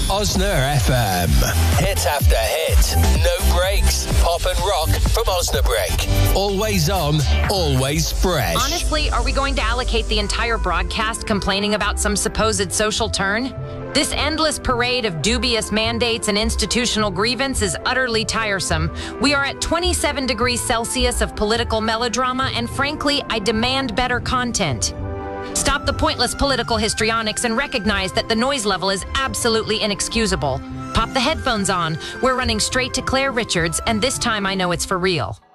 Osna FM. Hit after hit. No breaks. Pop and rock from Osna Break. Always on, always fresh. Honestly, are we going to allocate the entire broadcast complaining about some supposed social turn? This endless parade of dubious mandates and institutional grievance is utterly tiresome. We are at 27 degrees Celsius of political melodrama, and frankly, I demand better content. Stop the pointless political histrionics and recognize that the noise level is absolutely inexcusable. Pop the headphones on. We're running straight to Claire Richards, and this time I know it's for real.